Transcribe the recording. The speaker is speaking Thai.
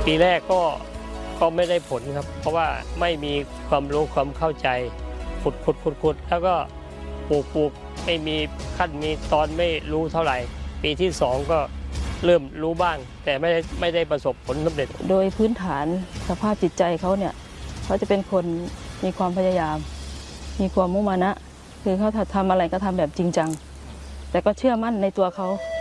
ปีแรกก็ไม่ได้ผลครับเพราะว่าไม่มีความรู้ความเข้าใจขุดแล้วก็ปลูกไม่มีขั้นมีตอนไม่รู้เท่าไหร่ปีที่2ก็เริ่มรู้บ้างแต่ไม่ได้ประสบผลสำเร็จโดยพื้นฐานสภาพจิตใจเขาเนี่ยเขาจะเป็นคนมีความพยายามมีความมุ่งมานะคือเขาทำอะไรก็ทำแบบจริงจังแต่ก็เชื่อมั่นในตัวเขา